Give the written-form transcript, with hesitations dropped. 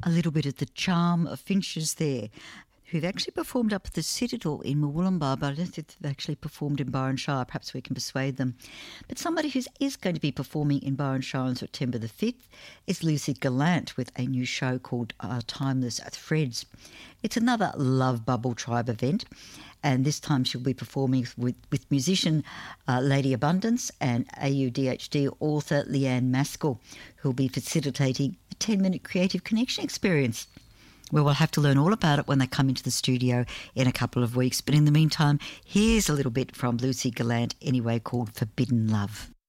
a little bit of the charm of Finches there, who've actually performed up at the Citadel in Murwillumbah, but I don't think they've actually performed in Byron Shire. Perhaps we can persuade them. But somebody who is going to be performing in Byron Shire on September the 5th is Lucy Gallant with a new show called Timeless Threads. It's another Love Bubble Tribe event, and this time she'll be performing with musician Lady Abundance and AUDHD author Leanne Maskell, who'll be facilitating a 10-minute creative connection experience. Well, we'll have to learn all about it when they come into the studio in a couple of weeks. But in the meantime, here's a little bit from Lucy Gallant anyway, called Forbidden Love.